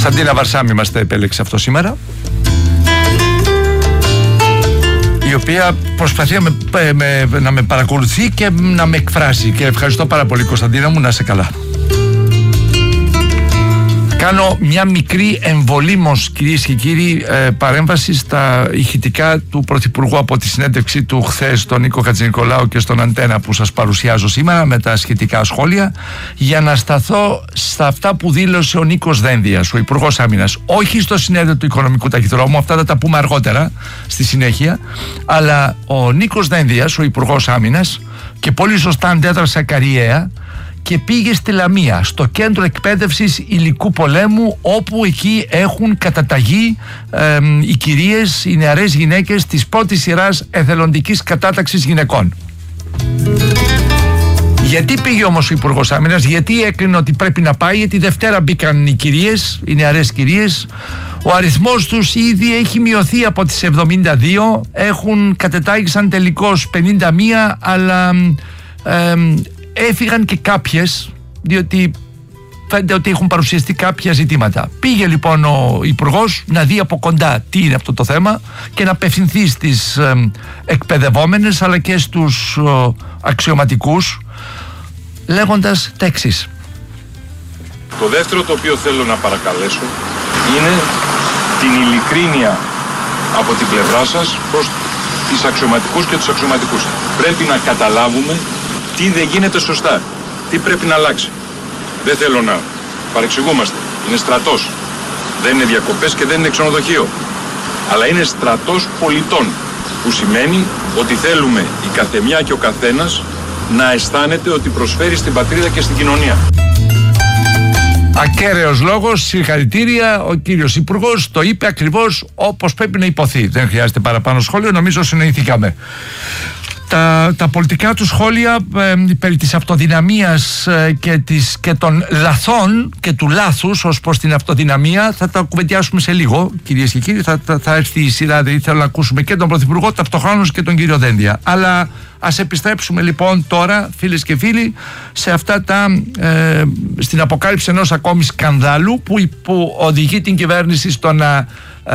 Κωνσταντίνα Βαρσάμι μας τα επέλεξε αυτό σήμερα, η οποία προσπαθεί να με παρακολουθεί και να με εκφράσει, και ευχαριστώ πάρα πολύ, Κωνσταντίνα μου, να είσαι καλά. Κάνω μια μικρή εμβολήμως, κυρίες και κύριοι, παρέμβαση στα ηχητικά του Πρωθυπουργού από τη συνέντευξη του χθες στον Νίκο Χατζηνικολάου και στον Αντένα που σας παρουσιάζω σήμερα, με τα σχετικά σχόλια, για να σταθώ στα αυτά που δήλωσε ο Νίκος Δένδιας, ο Υπουργός Άμυνας, όχι στο συνέδριο του Οικονομικού Ταχυδρόμου, αυτά θα τα πούμε αργότερα στη συνέχεια, αλλά ο Νίκος Δένδιας, ο Υπουργός Άμυνας, και πολύ σωστά αντέδρασε ακαριέα και πήγε στη Λαμία, στο κέντρο εκπαίδευσης υλικού πολέμου, όπου εκεί έχουν καταταγεί οι κυρίες, οι νεαρές γυναίκες της πρώτης σειράς εθελοντικής κατάταξης γυναικών. Γιατί πήγε όμως ο Υπουργός Άμυνας, γιατί έκρινε ότι πρέπει να πάει? Γιατί Δευτέρα μπήκαν οι κυρίες, οι νεαρές κυρίες. Ο αριθμός τους ήδη έχει μειωθεί από τις 72, κατετάγησαν τελικώς 51, αλλά έφυγαν και κάποιες, διότι φαίνεται ότι έχουν παρουσιαστεί κάποια ζητήματα. Πήγε λοιπόν ο Υπουργός να δει από κοντά τι είναι αυτό το θέμα και να απευθυνθεί στις εκπαιδευόμενες αλλά και στους αξιωματικούς, λέγοντας τα εξής. Το δεύτερο το οποίο θέλω να παρακαλέσω είναι την ειλικρίνεια από την πλευρά σας προς τις αξιωματικούς και τους αξιωματικούς. Πρέπει να καταλάβουμε τι δεν γίνεται σωστά, τι πρέπει να αλλάξει. Δεν θέλω να παρεξηγούμαστε. Είναι στρατός. Δεν είναι διακοπές και δεν είναι ξενοδοχείο. Αλλά είναι στρατός πολιτών, που σημαίνει ότι θέλουμε η καθεμιά και ο καθένας να αισθάνεται ότι προσφέρει στην πατρίδα και στην κοινωνία. Ακέραιος λόγος, συγχαρητήρια. Ο κύριος Υπουργός το είπε ακριβώς όπως πρέπει να υποθεί. Δεν χρειάζεται παραπάνω σχόλιο, νομίζω συνοηθήκαμε. Τα πολιτικά του σχόλια περί της αυτοδυναμίας και των λαθών και του λάθους ως προς την αυτοδυναμία θα τα κουβεντιάσουμε σε λίγο, κυρίες και κύριοι. Θα έρθει η σειρά, δηλαδή θέλω να ακούσουμε και τον Πρωθυπουργό ταυτοχρόνως και τον κύριο Δένδια. Αλλά ας επιστρέψουμε λοιπόν τώρα, φίλες και φίλοι, σε αυτά στην αποκάλυψη ενός ακόμη σκανδάλου που οδηγεί την κυβέρνηση στο να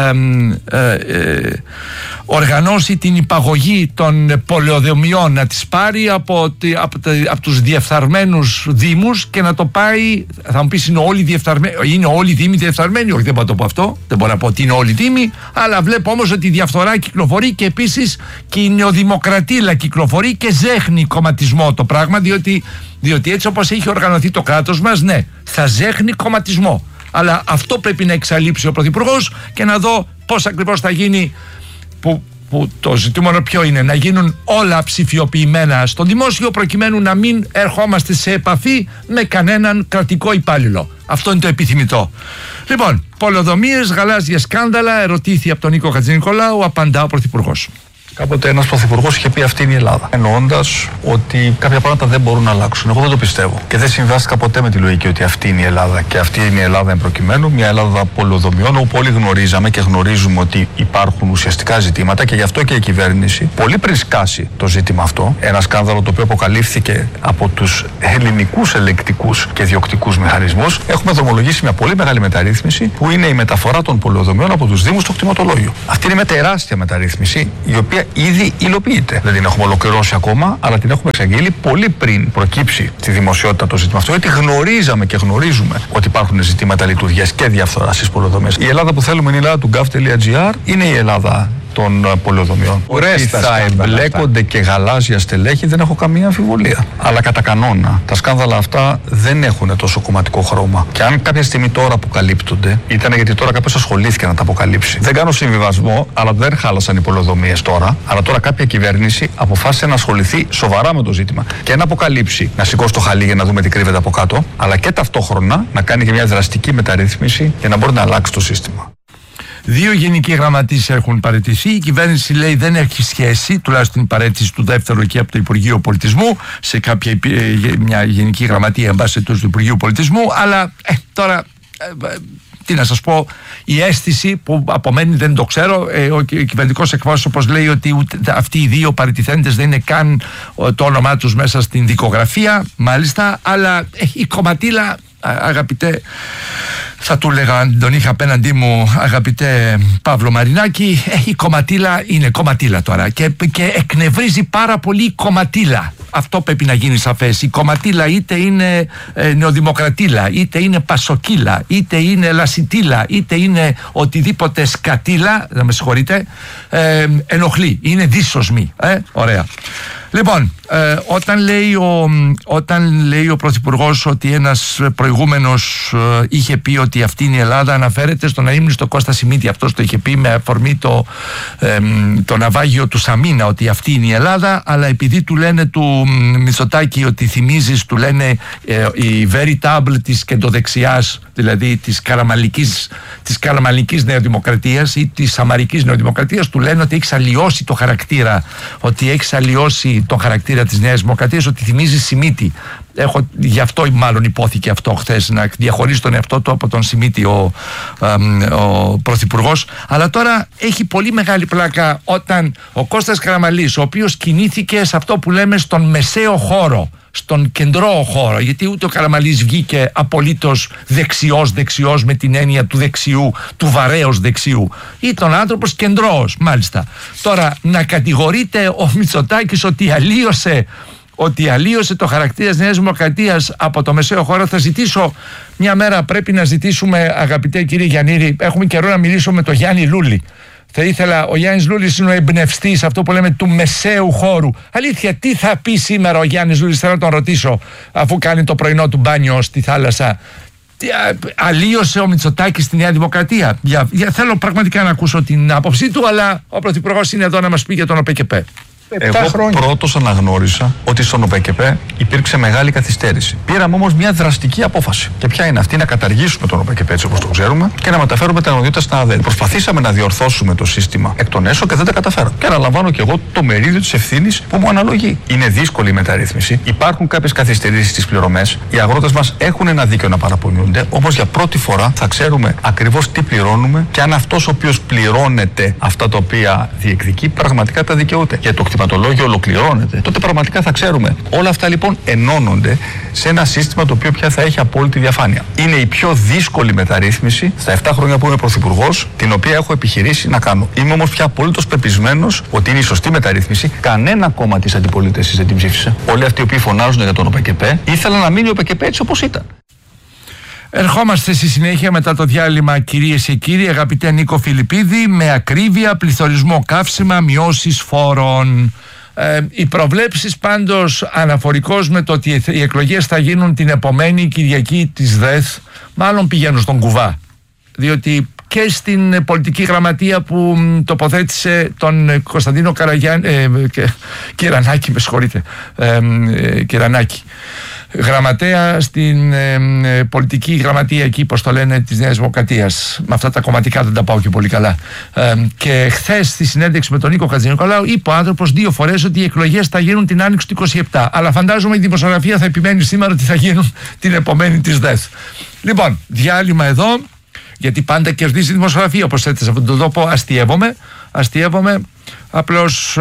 οργανώσει την υπαγωγή των πολεοδομιών, να τις πάρει από τους διεφθαρμένους δήμους και να το πάει. Θα μου πεις, είναι όλοι οι δήμοι διεφθαρμένοι? Όχι, δεν μπορώ να το πω αυτό, δεν μπορώ να πω ότι είναι όλοι οι δήμοι, αλλά βλέπω όμως ότι η διαφθορά κυκλοφορεί και επίσης και η νεοδημοκρατία κυκλοφορεί και ζέχνει κομματισμό το πράγμα, διότι έτσι όπως έχει οργανωθεί το κράτος μας, ναι, θα ζέχνει κομματισμό. Αλλά αυτό πρέπει να εξαλείψει ο Πρωθυπουργός και να δω πώς ακριβώς θα γίνει, που το ζητούμενο ποιο είναι, να γίνουν όλα ψηφιοποιημένα στο δημόσιο, προκειμένου να μην ερχόμαστε σε επαφή με κανέναν κρατικό υπάλληλο. Αυτό είναι το επιθυμητό. Λοιπόν, πολεοδομίες, γαλάζια σκάνδαλα, ερωτήθη από τον Νίκο Χατζηνικολάου, απαντά ο Πρωθυπουργός. Κάποτε ένας πρωθυπουργός είχε πει αυτή είναι η Ελλάδα. Εννοώντας ότι κάποια πράγματα δεν μπορούν να αλλάξουν. Εγώ δεν το πιστεύω. Και δεν συμβάστηκα ποτέ με τη λογική ότι αυτή είναι η Ελλάδα. Και αυτή είναι η Ελλάδα εν προκειμένου. Μια Ελλάδα πολεοδομιών, όπου όλοι γνωρίζαμε και γνωρίζουμε ότι υπάρχουν ουσιαστικά ζητήματα και γι' αυτό και η κυβέρνηση, πολύ πριν σκάσει το ζήτημα αυτό, ένα σκάνδαλο το οποίο αποκαλύφθηκε από τους ελληνικούς ελεκτικούς και διοκτικούς μηχανισμούς, έχουμε δρομολογήσει μια πολύ μεγάλη μεταρρύθμιση που είναι η μεταφορά των πολεοδομιών από τους Δήμους στο κτηματολόγιο. Αυτή είναι μια τεράστια μεταρρύθμιση, η οποία ήδη υλοποιείται. Δεν την έχουμε ολοκληρώσει ακόμα, αλλά την έχουμε εξαγγείλει πολύ πριν προκύψει στη δημοσιότητα το ζήτημα αυτό, γιατί γνωρίζαμε και γνωρίζουμε ότι υπάρχουν ζητήματα λειτουργίας και διαφθοράς στις πολεοδομίες. Η Ελλάδα που θέλουμε είναι η Ελλάδα του gov.gr, είναι η Ελλάδα των πολεοδομιών. Ότι θα εμπλέκονται και γαλάζια στελέχη, δεν έχω καμία αμφιβολία. Αλλά κατά κανόνα τα σκάνδαλα αυτά δεν έχουν τόσο κομματικό χρώμα. Και αν κάποια στιγμή τώρα αποκαλύπτονται, ήταν γιατί τώρα κάποιος ασχολήθηκε να τα αποκαλύψει. Δεν κάνω συμβιβασμό, αλλά δεν χάλασαν οι πολεοδομίες τώρα. Αλλά τώρα κάποια κυβέρνηση αποφάσισε να ασχοληθεί σοβαρά με το ζήτημα και να αποκαλύψει, να σηκώσει το χαλί για να δούμε τι κρύβεται από κάτω, αλλά και ταυτόχρονα να κάνει και μια δραστική μεταρρύθμιση για να μπορεί να αλλάξει το σύστημα. 2 γενικοί γραμματείς έχουν παραιτηθεί. Η κυβέρνηση λέει δεν έχει σχέση, τουλάχιστον η παραίτηση του δεύτερου εκεί από το Υπουργείο Πολιτισμού, σε μια γενική γραμματεία του Υπουργείου Πολιτισμού. Αλλά τώρα, τι να σας πω, η αίσθηση που απομένει δεν το ξέρω. Ο κυβερνητικός εκπρόσωπος λέει ότι αυτοί οι 2 παραιτηθέντες δεν είναι καν το όνομά τους μέσα στην δικογραφία, μάλιστα, αλλά η κομματίλα, αγαπητέ θα του έλεγα, αν τον είχα απέναντί μου, αγαπητέ Παύλο Μαρινάκη, η κομματίλα είναι κομματίλα τώρα και εκνευρίζει πάρα πολύ η κομματίλα. Αυτό πρέπει να γίνει σαφές. Η κομματίλα είτε είναι νεοδημοκρατίλα, είτε είναι πασοκίλα, είτε είναι λασιτίλα, είτε είναι οτιδήποτε σκατίλα, να με συγχωρείτε, ενοχλεί, είναι δύσοσμη. Ωραία. Λοιπόν, όταν λέει ο Πρωθυπουργός ότι ένας προηγούμενος είχε πει ότι αυτή είναι η Ελλάδα, αναφέρεται στον αείμνηστο Κώστα Σιμίτη. Αυτός το είχε πει με αφορμή το ναυάγιο του Σαμίνα, ότι αυτή είναι η Ελλάδα, αλλά επειδή του λένε του Μητσοτάκη ότι θυμίζεις, του λένε η veritable της κεντροδεξιάς, δηλαδή της καραμαλικής νεοδημοκρατίας ή της σαμαρικής νεοδημοκρατίας, του λένε ότι έχεις αλλοιώσει το χαρακτήρα, ότι έχεις αλλοιώσει τον χαρακτήρα της Νέας Δημοκρατίας, ότι θυμίζει Σιμίτη. Γι' αυτό μάλλον υπόθηκε αυτό χθες, να διαχωρίσει τον εαυτό του από τον Σιμίτη ο Πρωθυπουργός. Αλλά τώρα έχει πολύ μεγάλη πλάκα όταν ο Κώστας Καραμαλής, ο οποίος κινήθηκε σε αυτό που λέμε στον μεσαίο χώρο, στον κεντρώο χώρο, γιατί ούτε ο Καραμαλής βγήκε απολύτως δεξιός με την έννοια του δεξιού, του βαρέως δεξιού. Ήταν άνθρωπος κεντρώος, μάλιστα. Τώρα να κατηγορείται ο Μητσοτάκης ότι αλλίωσε το χαρακτήρα της Νέας Δημοκρατίας από το μεσαίο χώρο. Θα ζητήσω μια μέρα, πρέπει να ζητήσουμε, αγαπητέ κύριε Γιαννήρη, έχουμε καιρό να μιλήσουμε με τον Γιάννη Λούλη. Θα ήθελα, ο Γιάννης Λούλης είναι ο εμπνευστής, αυτό που λέμε, του μεσαίου χώρου. Αλήθεια, τι θα πει σήμερα ο Γιάννης Λούλης, θέλω να τον ρωτήσω, αφού κάνει το πρωινό του μπάνιο στη θάλασσα. Αλλίωσε ο Μητσοτάκης στη Νέα Δημοκρατία? Θέλω πραγματικά να ακούσω την άποψή του, αλλά ο Πρωθυπουργός είναι εδώ να μας πει για τον ΟΠΚΠ. Εγώ πρώτος αναγνώρισα ότι στον ΟΠΚΠ υπήρξε μεγάλη καθυστέρηση. Πήραμε όμως μια δραστική απόφαση. Και ποια είναι αυτή? Να καταργήσουμε τον ΟΠΚΠ έτσι όπως το ξέρουμε και να μεταφέρουμε τα αρμοδιότητα στην ΑΔΕ. Προσπαθήσαμε να διορθώσουμε το σύστημα εκ των έσω και δεν τα καταφέραμε. Και αναλαμβάνω και εγώ το μερίδιο της ευθύνης που μου αναλογεί. Είναι δύσκολη η μεταρρύθμιση. Υπάρχουν κάποιες καθυστερήσεις στις πληρωμές. Οι αγρότες μας έχουν ένα δίκαιο να παραπονιούνται. Όμως για πρώτη φορά θα ξέρουμε ακριβώς τι πληρώνουμε και αν αυτός ο οποίος πληρώνεται αυτά τα οποία διεκδικεί πραγματικά τα δικαιούται. Για το κτηματολόγιο ολοκληρώνεται, τότε πραγματικά θα ξέρουμε. Όλα αυτά λοιπόν ενώνονται σε ένα σύστημα το οποίο πια θα έχει απόλυτη διαφάνεια. Είναι η πιο δύσκολη μεταρρύθμιση στα 7 χρόνια που είμαι πρωθυπουργός, την οποία έχω επιχειρήσει να κάνω. Είμαι όμως πια απόλυτος πεπισμένος ότι είναι η σωστή μεταρρύθμιση. Κανένα κόμμα της αντιπολίτευσης δεν την ψήφισε. Όλοι αυτοί οι οποίοι φωνάζουν για τον ΟΠΚΠ ήθελαν να μείνει ο ΟΠΚΠ έτσι όπως ήταν. Ερχόμαστε στη συνέχεια μετά το διάλειμμα, κυρίες και κύριοι, αγαπητέ Νίκο Φιλιππίδη, με ακρίβεια, πληθωρισμό, καύσιμα, μειώσεις φόρων. Οι προβλέψεις πάντως αναφορικώς με το ότι οι εκλογές θα γίνουν την επομένη Κυριακή της ΔΕΘ μάλλον πηγαίνουν στον κουβά, διότι και στην πολιτική γραμματεία που τοποθέτησε τον Κωνσταντίνο Κυρανάκη, με συγχωρείτε, Κυρανάκη, γραμματέα στην πολιτική γραμματεία εκεί, πώς το λένε, της Νέας Δημοκρατίας. Με αυτά τα κομματικά δεν τα πάω και πολύ καλά. Και χθες στη συνέντευξη με τον Νίκο Χατζηνικολάου είπε ο άνθρωπος 2 φορές ότι οι εκλογές θα γίνουν την άνοιξη του 27. Αλλά φαντάζομαι η δημοσιογραφία θα επιμένει σήμερα ότι θα γίνουν την επομένη της ΔΕΘ. Λοιπόν, διάλειμμα εδώ, γιατί πάντα κερδίζει η δημοσιογραφία, όπως έτσι σε αυτόν τον τόπο. Αστειεύομαι. Απλώς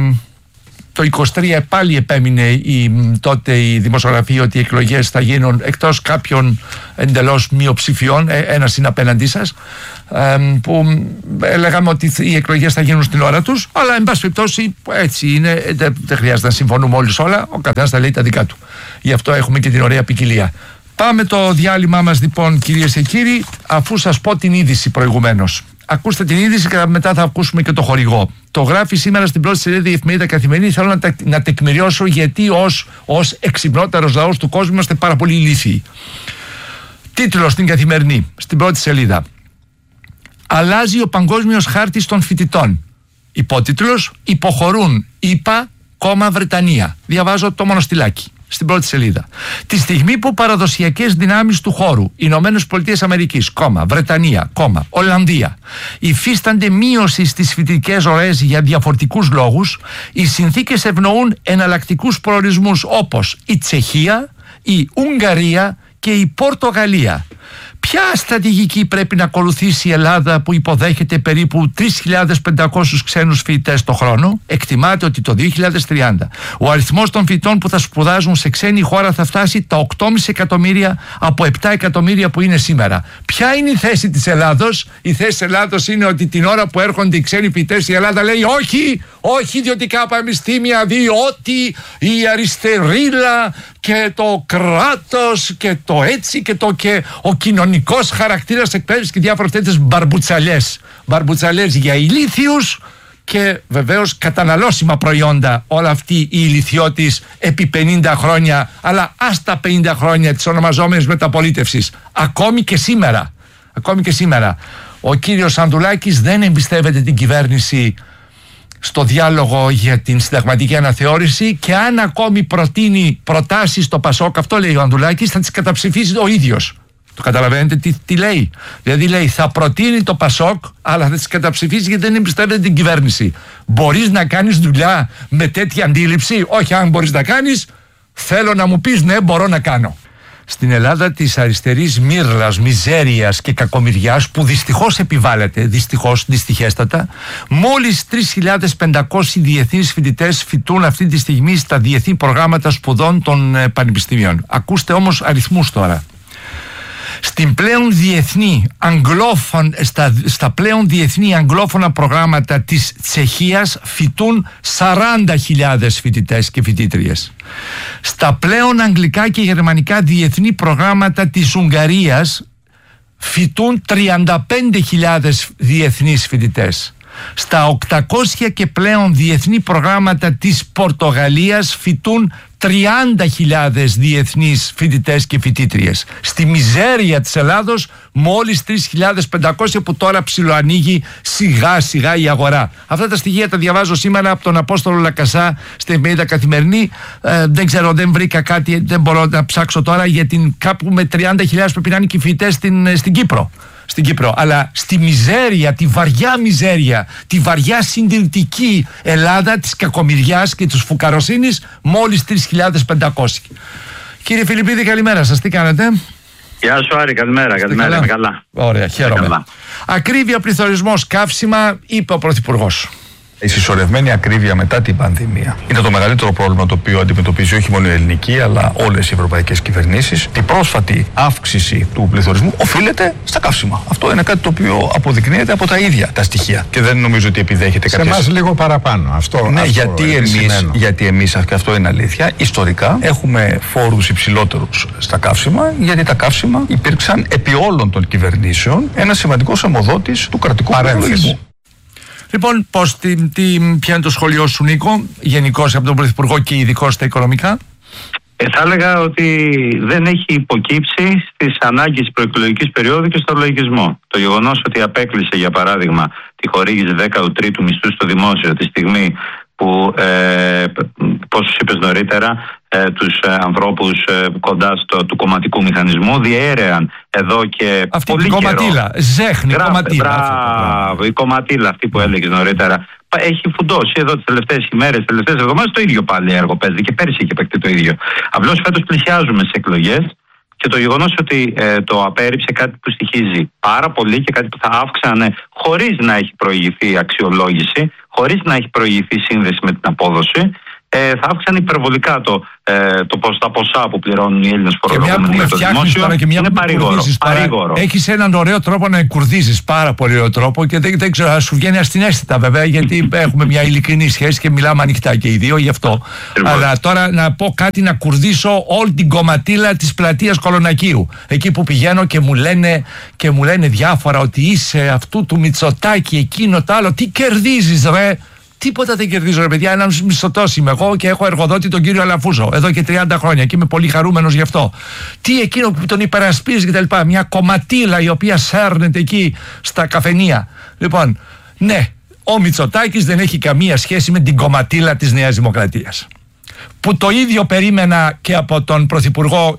το 23 πάλι επέμεινε τότε η δημοσιογραφία ότι οι εκλογές θα γίνουν, εκτός κάποιων εντελώς μειοψηφιών, ένας είναι απέναντί σας, που λέγαμε ότι οι εκλογές θα γίνουν στην ώρα τους, αλλά εν πάση περιπτώσει έτσι είναι, δεν χρειάζεται να συμφωνούμε όλοι σε όλα, ο καθένας θα λέει τα δικά του. Γι' αυτό έχουμε και την ωραία ποικιλία. Πάμε το διάλειμμά μας λοιπόν, κυρίες και κύριοι, αφού σας πω την είδηση προηγουμένως. Ακούστε την είδηση και μετά θα ακούσουμε και το χορηγό. Το γράφει σήμερα στην πρώτη σελίδα η εφημερίδα Καθημερινή. Θέλω να τεκμηριώσω γιατί ως εξυπνότερος λαός του κόσμου είμαστε πάρα πολύ ηλίθιοι. Τίτλος στην Καθημερινή, στην πρώτη σελίδα. Αλλάζει ο παγκόσμιος χάρτης των φοιτητών. Υπότιτλος, υποχωρούν ΗΠΑ, Βρετανία. Διαβάζω το μονοστιλάκι στην πρώτη σελίδα. Τη στιγμή που παραδοσιακές δυνάμεις του χώρου, Ηνωμένες Πολιτείες Αμερικής, Βρετανία, Ολλανδία, υφίστανται μείωση στις φοιτητικές ροές για διαφορετικούς λόγους, οι συνθήκες ευνοούν εναλλακτικούς προορισμούς όπως η Τσεχία, η Ουγγαρία και η Πορτογαλία. Ποια στρατηγική πρέπει να ακολουθήσει η Ελλάδα που υποδέχεται περίπου 3.500 ξένους φοιτητές το χρόνο? Εκτιμάται ότι το 2030 ο αριθμός των φοιτών που θα σπουδάζουν σε ξένη χώρα θα φτάσει τα 8,5 εκατομμύρια από 7 εκατομμύρια που είναι σήμερα. Ποια είναι η θέση της Ελλάδος? Η θέση της Ελλάδος είναι ότι την ώρα που έρχονται οι ξένοι φοιτητές, η Ελλάδα λέει όχι ιδιωτικά πανεπιστήμια, διότι η αριστερίλα και το κράτος και το έτσι και ο κοινωνικός χαρακτήρας εκπαίδευσης και διάφορες τέτοιες μπαρμπουτσαλιές για ηλίθιους και βεβαίως καταναλώσιμα προϊόντα, όλα αυτή η ηλιθιώτης επί 50 χρόνια, αλλά άστα 50 χρόνια της ονομαζόμενης μεταπολίτευσης, ακόμη και σήμερα. Ο κύριος Ανδουλάκης δεν εμπιστεύεται την κυβέρνηση στο διάλογο για την συνταγματική αναθεώρηση και αν ακόμη προτείνει προτάσεις στο Πασόκ, αυτό λέει ο Ανδουλάκης, θα τις καταψηφίσει ο ίδιος. Το καταλαβαίνετε τι λέει? Δηλαδή λέει θα προτείνει το Πασόκ αλλά θα τις καταψηφίσει γιατί δεν εμπιστεύεται την κυβέρνηση. Μπορείς να κάνεις δουλειά με τέτοια αντίληψη? Όχι, αν μπορείς να κάνεις, θέλω να μου πεις ναι, μπορώ να κάνω. Στην της αριστερής μύρλας, μιζέριας και κακομοιριάς που δυστυχώς επιβάλλεται, δυστυχέστατα, μόλις 3.500 διεθνείς φοιτητές φοιτούν αυτή τη στιγμή στα διεθνή προγράμματα σπουδών των πανεπιστήμιων. Ακούστε όμως αριθμούς τώρα. Στα πλέον διεθνή αγγλόφωνα προγράμματα της Τσεχίας φοιτούν 40.000 φοιτητές και φοιτήτριες. Στα πλέον αγγλικά και γερμανικά διεθνή προγράμματα της Ουγγαρίας φοιτούν 35.000 διεθνείς φοιτητές. Στα 800 και πλέον διεθνή προγράμματα της Πορτογαλίας φοιτούν 30.000 διεθνείς φοιτητές και φοιτήτριες. Στη μιζέρια της Ελλάδος μόλις 3.500 που τώρα ψιλοανοίγει σιγά σιγά η αγορά. Αυτά τα στοιχεία τα διαβάζω σήμερα από τον Απόστολο Λακασά στην εφημερίδα Καθημερινή. Δεν ξέρω, δεν βρήκα κάτι, δεν μπορώ να ψάξω τώρα γιατί κάπου με 30.000 πρέπει να είναι και οι φοιτητές στην Κύπρο. Αλλά στη μιζέρια, τη βαριά μιζέρια, τη βαριά συντηρητική Ελλάδα της κακομοιριάς και της φουκαροσύνης μόλις 3.500. Κύριε Φιλιππίδη, καλημέρα σας, τι κάνετε? Γεια σου Άρη, καλημέρα, είμαι καλά. Ωραία, χαίρομαι. Ακρίβεια, πληθωρισμός, καύσιμα, είπε ο Πρωθυπουργός. Η συσσωρευμένη ακρίβεια μετά την πανδημία είναι το μεγαλύτερο πρόβλημα το οποίο αντιμετωπίζει όχι μόνο η ελληνική αλλά όλες οι ευρωπαϊκές κυβερνήσεις. Η πρόσφατη αύξηση του πληθωρισμού οφείλεται στα καύσιμα. Αυτό είναι κάτι το οποίο αποδεικνύεται από τα ίδια τα στοιχεία και δεν νομίζω ότι επιδέχεται σε εμάς λίγο παραπάνω. Αυτό, ναι, γιατί εμείς, και αυτό είναι αλήθεια, ιστορικά έχουμε φόρους υψηλότερους στα καύσιμα, γιατί τα καύσιμα υπήρξαν επί όλων των κυβερνήσεων ένα σημαντικός αιμοδότης του κρατικού προϋπολογισμού. Λοιπόν, ποιο είναι το σχολείο σου, Νίκο, γενικώς από τον Πρωθυπουργό και ειδικώς στα οικονομικά? Θα έλεγα ότι δεν έχει υποκύψει στις ανάγκες της προεκλογικής περίοδου και στο λογισμό. Το γεγονός ότι απέκλεισε, για παράδειγμα, τη χορήγηση 13ου μισθού στο δημόσιο τη στιγμή που, πώς είπες νωρίτερα, τους ανθρώπους κοντά του κομματικού μηχανισμού διέρεαν εδώ και αυτή πολύ καιρό. Αυτή η κομματίλα, ζέχνη κομματίλα. Μπράβο, η κομματίλα αυτή που έλεγες νωρίτερα. Έχει φουντώσει εδώ τις τελευταίες ημέρες, τις τελευταίες εβδομάδες, το ίδιο πάλι έργο παίζει και πέρσι είχε παιχτεί το ίδιο. Απλώς φέτος πλησιάζουμε σε εκλογές και το γεγονός ότι το απέρριψε κάτι που στοιχίζει πάρα πολύ και κάτι που θα αύξανε χωρίς να έχει προηγηθεί αξιολόγηση, χωρίς να έχει προηγηθεί σύνδεση με την απόδοση, θα αύξανε υπερβολικά τα ποσά που πληρώνουν οι Έλληνες φορολογούμενοι για το δημόσιο. Είναι παρήγορο. Έχεις έναν ωραίο τρόπο να κουρδίζεις, πάρα πολύ ωραίο τρόπο και δεν ξέρω, σου βγαίνει αστιναίσθητα βέβαια, γιατί έχουμε μια ειλικρινή σχέση και μιλάμε ανοιχτά και οι δύο γι' αυτό. Αλλά τώρα να πω κάτι, να κουρδίσω όλη την κομματίλα της πλατείας Κολονακίου. Εκεί που πηγαίνω και μου λένε διάφορα ότι είσαι αυτού του Μητσοτάκη, εκείνο το άλλο. Τι κερδίζεις, ρε? Τίποτα δεν κερδίζω, ρε παιδιά. Έναν μισθωτός είμαι εγώ και έχω εργοδότη τον κύριο Αλαφούζο εδώ και 30 χρόνια και είμαι πολύ χαρούμενος γι' αυτό. Τι εκείνο που τον υπερασπίζει κτλ. Μια κομματίλα η οποία σέρνεται εκεί στα καφενεία. Λοιπόν, ναι, ο Μητσοτάκης δεν έχει καμία σχέση με την κομματίλα της Νέας Δημοκρατίας. Που το ίδιο περίμενα και από τον Πρωθυπουργό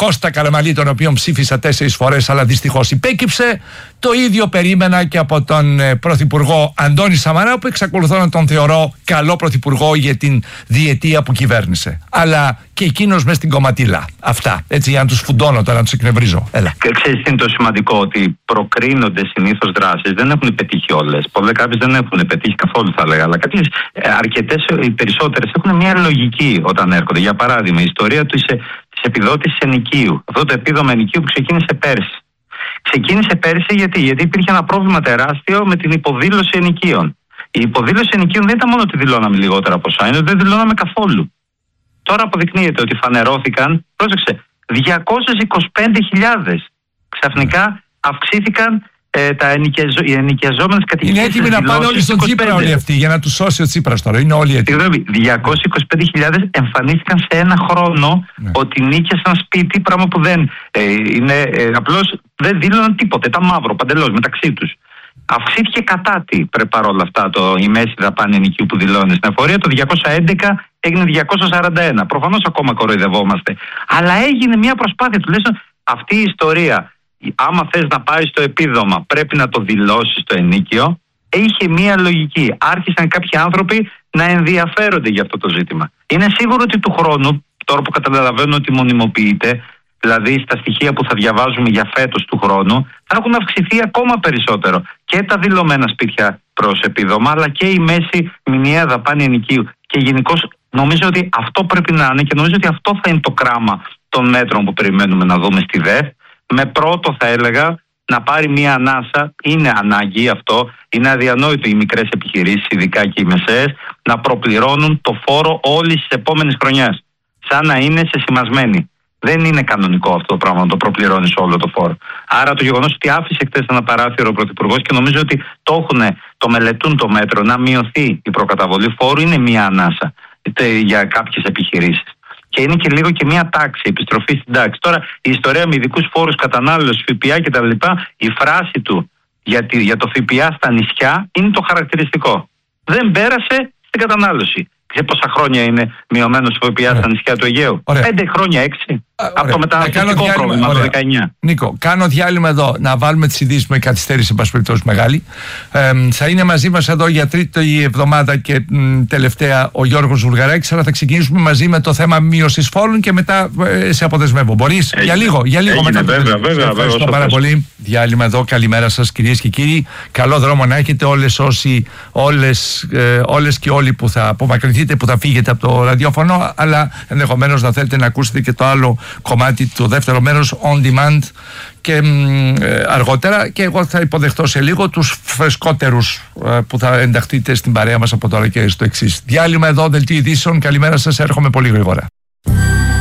Κώστα Καραμανλή, τον οποίο ψήφισα 4 φορές, αλλά δυστυχώς υπέκυψε. Το ίδιο περίμενα και από τον Πρωθυπουργό Αντώνη Σαμαρά, που εξακολουθώ να τον θεωρώ καλό Πρωθυπουργό για την διετία που κυβέρνησε. Αλλά και εκείνος μες στην κομματίλα. Αυτά. Έτσι, για να τους φουντώνω τώρα, να τους εκνευρίζω. Έλα. Και ξέρεις τι είναι το σημαντικό, ότι προκρίνονται συνήθως δράσεις, δεν έχουν πετύχει όλες. Πολλές κάποιες δεν έχουν πετύχει καθόλου, θα έλεγα. Αλλά κάποιες, αρκετές, οι περισσότερες έχουν μια λογική όταν έρχονται. Για παράδειγμα, η ιστορία της επιδότησης ενοικίου. Αυτό το επίδομα ενοικίου που ξεκίνησε πέρσι. Ξεκίνησε πέρσι γιατί υπήρχε ένα πρόβλημα τεράστιο με την υποδήλωση ενοικίων. Η υποδήλωση ενοικίων δεν ήταν μόνο ότι δηλώναμε λιγότερα ποσά, είναι ότι δεν δηλώναμε καθόλου. Τώρα αποδεικνύεται ότι φανερώθηκαν, πρόσεξε, 225.000. Ξαφνικά αυξήθηκαν οι ενοικιαζόμενες κατοικίες. Είναι έτοιμοι να πάνε όλοι στον Τσίπρα όλοι αυτοί, για να τους σώσει ο Τσίπρας τώρα. Είναι όλοι έτοιμοι. 225.000 εμφανίστηκαν σε ένα χρόνο ότι νίκιασαν σπίτι, πράγμα που δεν είναι. Απλώς δεν δήλωναν τίποτε. Ήταν μαύρο παντελώς μεταξύ τους. Αυξήθηκε κατά τι παρόλα αυτά η μέση δαπάνη ενοικίου που δηλώνει στην εφορία. Το 211 έγινε 241. Προφανώς ακόμα κοροϊδευόμαστε. Αλλά έγινε μια προσπάθεια, τουλάχιστον αυτή η ιστορία. Άμα θες να πάει στο επίδομα, πρέπει να το δηλώσεις στο ενίκιο. Είχε μία λογική. Άρχισαν κάποιοι άνθρωποι να ενδιαφέρονται για αυτό το ζήτημα. Είναι σίγουρο ότι του χρόνου, τώρα που καταλαβαίνω ότι μονιμοποιείται, δηλαδή στα στοιχεία που θα διαβάζουμε για φέτος του χρόνου, θα έχουν αυξηθεί ακόμα περισσότερο και τα δηλωμένα σπίτια προς επίδομα, αλλά και η μέση μηνιαία δαπάνη ενοικίου. Και γενικώς νομίζω ότι αυτό πρέπει να είναι, και νομίζω ότι αυτό θα είναι το κράμα των μέτρων που περιμένουμε να δούμε στη ΔΕΘ. Με πρώτο, θα έλεγα, να πάρει μία ανάσα. Είναι ανάγκη αυτό. Είναι αδιανόητο οι μικρές επιχειρήσεις, ειδικά και οι μεσαίες, να προπληρώνουν το φόρο όλης της επόμενης χρονιάς. Σαν να είναι σεσημασμένοι. Δεν είναι κανονικό αυτό το πράγμα να το προπληρώνεις όλο το φόρο. Άρα το γεγονός ότι άφησε χτες ένα παράθυρο ο Πρωθυπουργός, και νομίζω ότι το μελετούν το μέτρο, να μειωθεί η προκαταβολή φόρου, είναι μία ανάσα για κάποιες επιχειρήσεις. Και είναι και λίγο και μια τάξη, επιστροφή στην τάξη. Τώρα, η ιστορία με ειδικούς φόρους κατανάλωσης, ΦΠΑ κτλ., η φράση του για το ΦΠΑ στα νησιά είναι το χαρακτηριστικό. Δεν πέρασε στην κατανάλωση. Σε πόσα χρόνια είναι μειωμένος ο ΦΠΑ στα νησιά του Αιγαίου? 5 χρόνια, 6. Από το μεταναστευτικό πρόβλημα το 19. Νίκο, κάνω διάλειμμα εδώ να βάλουμε τις ειδήσεις με καθυστέρηση, εν πάση περιπτώσει μεγάλη. Θα είναι μαζί μας εδώ για τρίτη εβδομάδα και τελευταία ο Γιώργος Βουλγαράκης, αλλά θα ξεκινήσουμε μαζί με το θέμα μείωσης φόρων και μετά σε αποδεσμεύω. Μπορείς? Για λίγο μετά. Βέβαια. Ευχαριστώ πάρα πολύ. Διάλειμμα εδώ. Καλημέρα σας, κυρίες και κύριοι. Καλό δρόμο να έχετε όλες και όλοι που θα απομακρυνθείτε, που θα φύγετε από το ραδιόφωνο, αλλά ενδεχομένως να θέλετε να ακούσετε και το άλλο κομμάτι, το δεύτερο μέρος on demand και αργότερα, και εγώ θα υποδεχτώ σε λίγο τους φρεσκότερους που θα ενταχθείτε στην παρέα μας από τώρα και στο εξής. Διάλειμμα εδώ, δελτίο ειδήσεων. Καλημέρα σας, έρχομαι πολύ γρήγορα.